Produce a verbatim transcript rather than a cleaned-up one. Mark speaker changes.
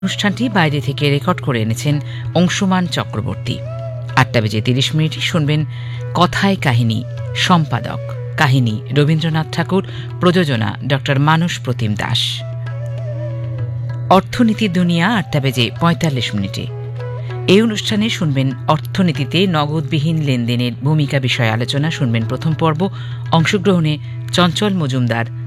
Speaker 1: অনুষ্ঠানটি বাইরে থেকে রেকর্ড করে এনেছেন অংশুমান চক্রবর্তী। আটটা বেজে তিরিশ মিনিট শুনবেন কথায় কাহিনী, সম্পাদক কাহিনী রবীন্দ্রনাথ ঠাকুর, প্রযোজনা ডক্টর মানস প্রতিম দাস। অর্থনীতির দুনিয়া আটটা বেজে পঁয়তাল্লিশ মিনিটে। এই অনুষ্ঠানে শুনবেন অর্থনীতিতে নগদবিহীন লেনদেনের ভূমিকা বিষয়ে আলোচনা। শুনবেন প্রথম পর্ব। অংশগ্রহণে চঞ্চল মজুমদার,